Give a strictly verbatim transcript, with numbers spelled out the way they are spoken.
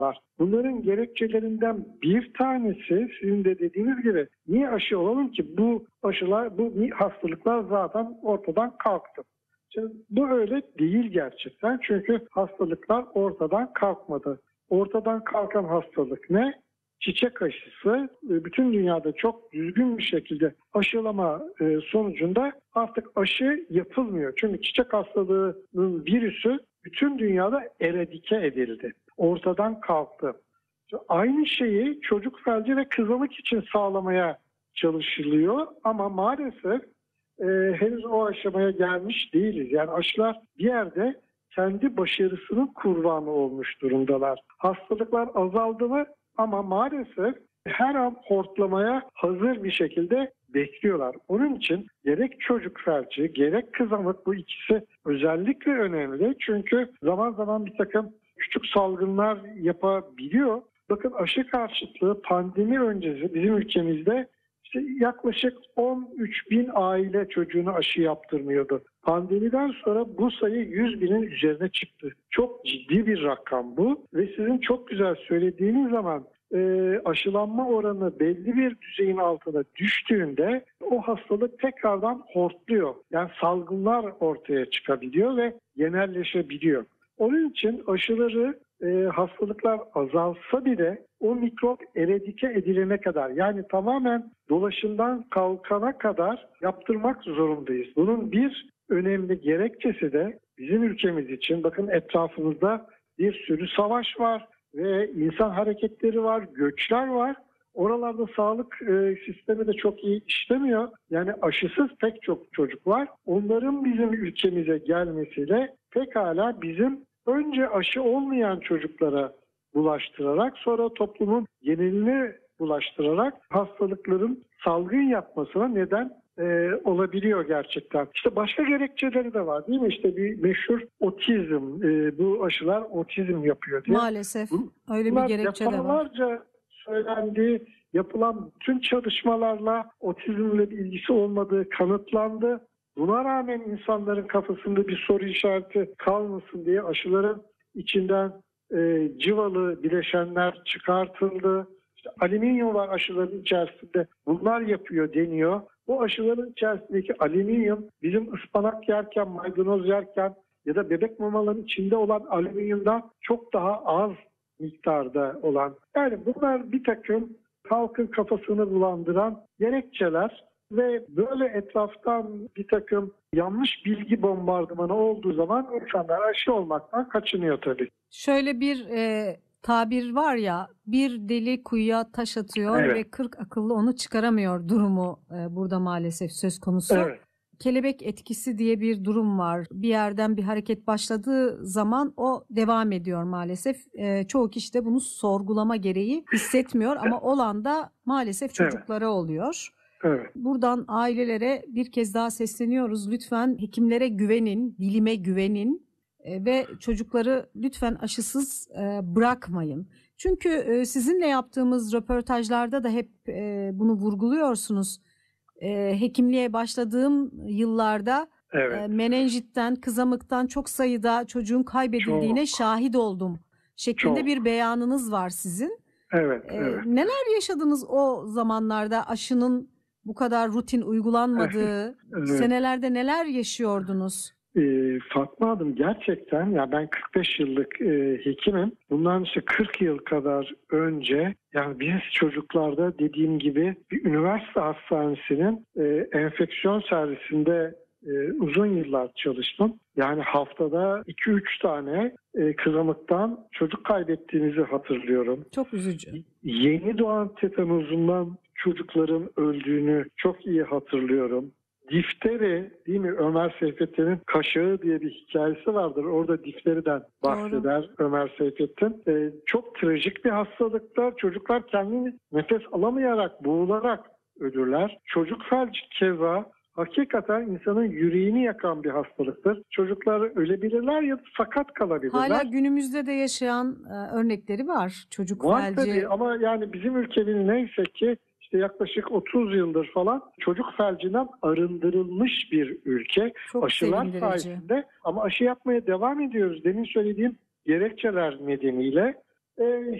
var. Bunların gerekçelerinden bir tanesi sizin de dediğiniz gibi niye aşı olalım ki? Bu aşılar, bu hastalıklar zaten ortadan kalktı. Şimdi bu öyle değil gerçekten. Çünkü hastalıklar ortadan kalkmadı. Ortadan kalkan hastalık ne? Çiçek aşısı. Bütün dünyada çok düzgün bir şekilde aşılama sonucunda artık aşı yapılmıyor. Çünkü çiçek hastalığının virüsü bütün dünyada eradike edildi. Ortadan kalktı. Aynı şeyi çocuk felci ve kızamık için sağlamaya çalışılıyor ama maalesef e, henüz o aşamaya gelmiş değiliz. Yani aşılar bir yerde kendi başarısının kurbanı olmuş durumdalar. Hastalıklar azaldı mı? Ama maalesef her an hortlamaya hazır bir şekilde bekliyorlar. Onun için gerek çocuk felci gerek kızamık, bu ikisi özellikle önemli. Çünkü zaman zaman bir takım küçük salgınlar yapabiliyor. Bakın aşı karşıtlığı pandemi öncesi bizim ülkemizde işte yaklaşık on üç bin aile çocuğuna aşı yaptırmıyordu. Pandemiden sonra bu sayı yüz binin üzerine çıktı. Çok ciddi bir rakam bu ve sizin çok güzel söylediğiniz zaman e, aşılanma oranı belli bir düzeyin altına düştüğünde o hastalık tekrardan hortluyor. Yani salgınlar ortaya çıkabiliyor ve genelleşebiliyor. Onun için aşıları e, hastalıklar azalsa bile o mikrop eradike edilene kadar, yani tamamen dolaşımdan kalkana kadar yaptırmak zorundayız. Bunun bir önemli gerekçesi de bizim ülkemiz için, bakın etrafımızda bir sürü savaş var ve insan hareketleri var, göçler var. Oralarda sağlık e, sistemi de çok iyi işlemiyor. Yani aşısız pek çok çocuk var. Onların bizim ülkemize gelmesiyle pekala bizim önce aşı olmayan çocuklara bulaştırarak, sonra toplumun geneline bulaştırarak hastalıkların salgın yapmasına neden e, olabiliyor gerçekten. İşte başka gerekçeleri de var değil mi? İşte bir meşhur otizm, e, bu aşılar otizm yapıyor diye. Maalesef öyle bir gerekçe de var. Defalarca söylendi, yapılan tüm çalışmalarla otizmle bir ilgisi olmadığı kanıtlandı. Buna rağmen insanların kafasında bir soru işareti kalmasın diye aşıların içinden e, cıvalı bileşenler çıkartıldı. İşte alüminyum var aşıların içerisinde. Bunlar yapıyor deniyor. Bu aşıların içerisindeki alüminyum bizim ıspanak yerken, maydanoz yerken ya da bebek mamaların içinde olan alüminyumdan çok daha az miktarda olan. Yani bunlar bir takım halkın kafasını bulandıran gerekçeler ve böyle etraftan bir takım yanlış bilgi bombardımanı olduğu zaman insanlar aşı olmaktan kaçınıyor tabii. Şöyle bir e, tabir var ya, bir deli kuyuya taş atıyor Evet. ve kırk akıllı onu çıkaramıyor durumu e, burada maalesef söz konusu. Evet. Kelebek etkisi diye bir durum var. Bir yerden bir hareket başladığı zaman o devam ediyor maalesef. E, çoğu kişi de bunu sorgulama gereği hissetmiyor ama olan da maalesef çocuklara evet. oluyor. Evet. Buradan ailelere bir kez daha sesleniyoruz. Lütfen hekimlere güvenin, bilime güvenin e, ve çocukları lütfen aşısız e, bırakmayın. Çünkü e, sizinle yaptığımız röportajlarda da hep e, bunu vurguluyorsunuz. E, hekimliğe başladığım yıllarda evet. e, menenjitten, kızamıktan çok sayıda çocuğun kaybedildiğine çok. şahit oldum şeklinde çok. bir beyanınız var sizin. Evet, e, evet. Neler yaşadınız o zamanlarda aşının bu kadar rutin uygulanmadığı evet. senelerde neler yaşıyordunuz? E, Fatma Hanım, gerçekten ya ben kırk beş yıllık e, hekimim. Bundan işte kırk yıl kadar önce, yani biz çocuklarda dediğim gibi bir üniversite hastanesinin e, enfeksiyon servisinde e, uzun yıllar çalıştım. Yani haftada iki üç tane e, kızamıktan çocuk kaybettiğimizi hatırlıyorum. Çok üzücü. Yeni doğan tetanozundan çocukların öldüğünü çok iyi hatırlıyorum. Difteri, değil mi? Ömer Seyfettin'in Kaşağı diye bir hikayesi vardır. Orada difteriden bahseder Doğru. Ömer Seyfettin. Ee, çok trajik bir hastalıklar. Çocuklar kendini nefes alamayarak, boğularak ölürler. Çocuk felci keza hakikaten insanın yüreğini yakan bir hastalıktır. Çocuklar ölebilirler ya da sakat kalabilirler. Hala günümüzde de yaşayan e, örnekleri var. Çocuk var felci. Tabii ama yani bizim ülkenin neyse ki İşte yaklaşık otuz yıldır falan çocuk felcinden arındırılmış bir ülke. Çok aşılar sayesinde, ama aşı yapmaya devam ediyoruz. Demin söylediğim gerekçeler nedeniyle e,